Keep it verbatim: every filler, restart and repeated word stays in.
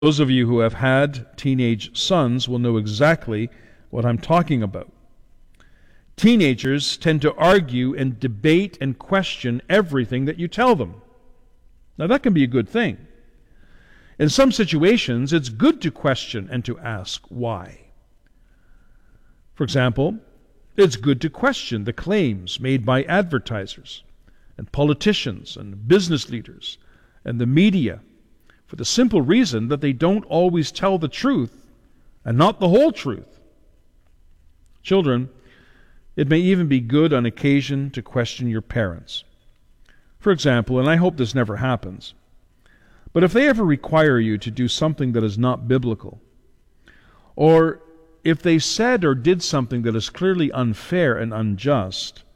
Those of you who have had teenage sons will know exactly what I'm talking about. Teenagers tend to argue and debate and question everything that you tell them. Now, that can be a good thing. In some situations, it's good to question and to ask why. For example, it's good to question the claims made by advertisers and politicians and business leaders and the media, for the simple reason that they don't always tell the truth and not the whole truth. Children, it may even be good on occasion to question your parents. For example, and I hope this never happens, but if they ever require you to do something that is not biblical, or if they said or did something that is clearly unfair and unjust,